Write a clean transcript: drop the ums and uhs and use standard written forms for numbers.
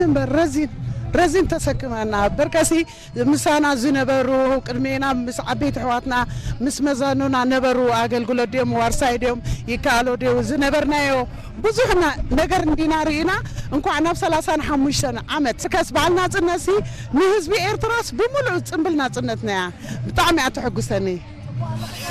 رزين تسكمنا بركسي مسانا زنبرو قدمينا مس عبيت حواتنا مس مزانونا نبرو اقل قولو ديم وارسايديم يكالو ديو زنبرنايو بزوحنا نقر دينارينا انكو عنا بسلاسان حموشتنا عمد سكاس بعلنا تنسي نهزبي ايرتراس بمولو تنبلنا تنتنا بطعمي اتحقو سني